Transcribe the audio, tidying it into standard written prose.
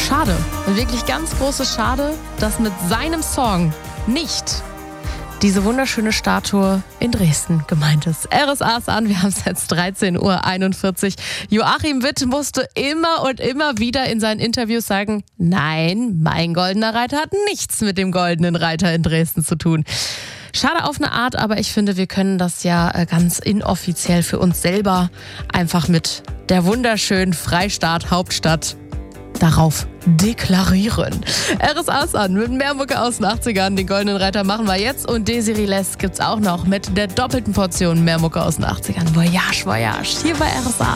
Schade, wirklich ganz großes Schade, dass mit seinem Song nicht diese wunderschöne Statue in Dresden gemeint ist. RSA ist an, wir haben es jetzt 13:41 Uhr. Joachim Witt musste immer und immer wieder in seinen Interviews sagen, nein, mein goldener Reiter hat nichts mit dem goldenen Reiter in Dresden zu tun. Schade auf eine Art, aber ich finde, wir können das ja ganz inoffiziell für uns selber einfach mit der wunderschönen Freistaat Hauptstadt darauf deklarieren. RSA ist an mit mehr Mucke aus den 80ern. Den goldenen Reiter machen wir jetzt und Desiree Les gibt's auch noch mit der doppelten Portion mehr Mucke aus den 80ern. Voyage, Voyage. Hier bei RSA.